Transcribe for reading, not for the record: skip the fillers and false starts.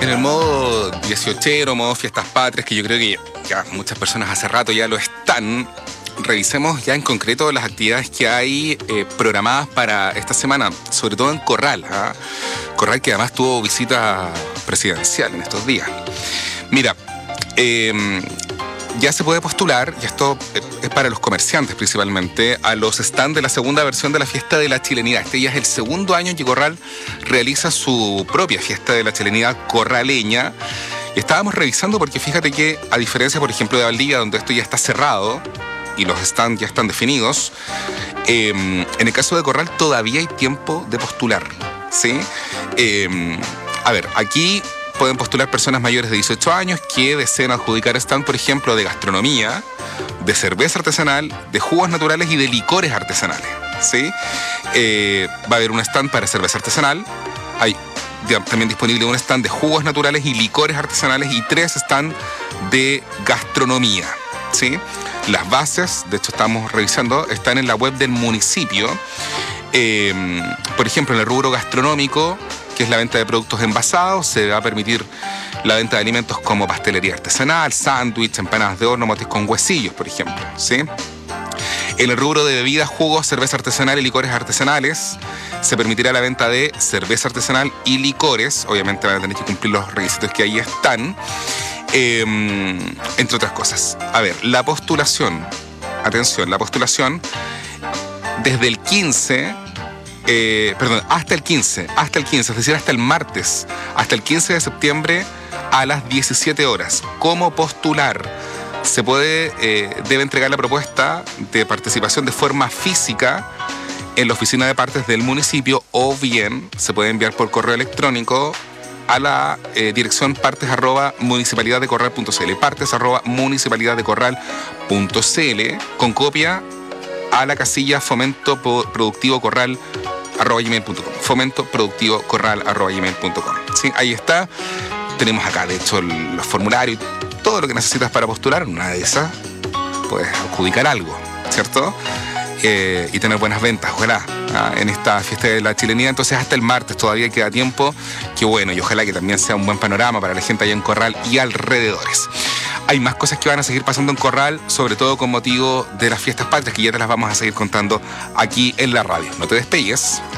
En el modo 18ero, modo fiestas patrias, que yo creo que ya muchas personas hace rato ya lo están, revisemos ya en concreto las actividades que hay programadas para esta semana, sobre todo en Corral. Corral, que además tuvo visita presidencial en estos días. Mira, ya se puede postular, y esto es para los comerciantes principalmente, a los stands de la segunda versión de la Fiesta de la Chilenidad. Este ya es el segundo año en que Corral realiza su propia Fiesta de la Chilenidad corraleña. Y estábamos revisando porque fíjate que, a diferencia, por ejemplo, de Valdivia, donde esto ya está cerrado y los stands ya están definidos, en el caso de Corral todavía hay tiempo de postular, ¿sí? A ver, aquí pueden postular personas mayores de 18 años que deseen adjudicar stand, por ejemplo, de gastronomía, de cerveza artesanal, de jugos naturales y de licores artesanales, ¿sí? Va a haber un stand para cerveza artesanal, hay también disponible un stand de jugos naturales y licores artesanales y 3 stands de gastronomía, ¿sí? Las bases, de hecho estamos revisando, están en la web del municipio. Por ejemplo, en el rubro gastronómico, que es la venta de productos envasados, se va a permitir la venta de alimentos como pastelería artesanal, sándwich, empanadas de horno, motes con huesillos, por ejemplo, ¿sí? En el rubro de bebidas, jugos, cerveza artesanal y licores artesanales, se permitirá la venta de cerveza artesanal y licores. Obviamente van a tener que cumplir los requisitos que ahí están, entre otras cosas. A ver, la postulación, atención, la postulación desde el 15... hasta el 15, es decir, hasta el martes, hasta el 15 de septiembre a las 17 horas. ¿Cómo postular? Se debe entregar la propuesta de participación de forma física en la oficina de partes del municipio, o bien se puede enviar por correo electrónico a la dirección partes@municipalidaddecorral.cl, partes@municipalidaddecorral.cl, con copia a la casilla Fomento Productivo Corral @gmail.com, ¿sí? Ahí está. Tenemos acá, de hecho, los formularios, todo lo que necesitas para postular. Una de esas puedes adjudicar algo, ¿cierto? Y tener buenas ventas, ojalá, en esta Fiesta de la Chilenidad. Entonces hasta el martes todavía queda tiempo. Qué bueno, y ojalá que también sea un buen panorama para la gente allá en Corral y alrededores. Hay más cosas que van a seguir pasando en Corral, sobre todo con motivo de las fiestas patrias, que ya te las vamos a seguir contando aquí en la radio. No te despegues.